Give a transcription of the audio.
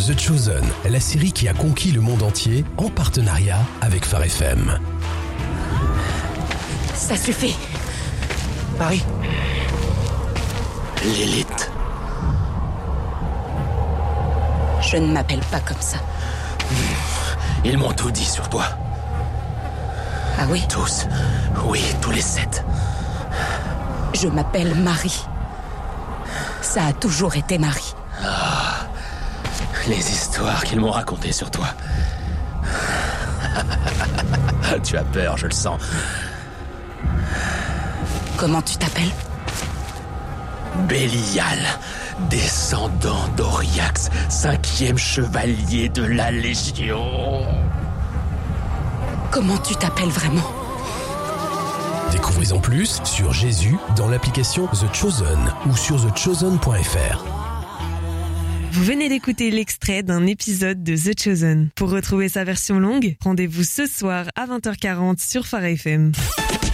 The Chosen, la série qui a conquis le monde entier en partenariat avec Phare FM. Ça suffit. Marie. Lilith. Je ne m'appelle pas comme ça. Ils m'ont tout dit sur toi. Ah oui? Tous. Oui, tous les 7. Je m'appelle Marie. Ça a toujours été Marie. Ah, les histoires qu'ils m'ont racontées sur toi. Tu as peur, je le sens. Comment tu t'appelles? Bélial, descendant d'Oriax, 5e chevalier de la Légion. Comment tu t'appelles vraiment? Découvrez en plus sur Jésus dans l'application The Chosen ou sur thechosen.fr. Vous venez d'écouter l'extrait d'un épisode de The Chosen. Pour retrouver sa version longue, rendez-vous ce soir à 20h40 sur Phare FM.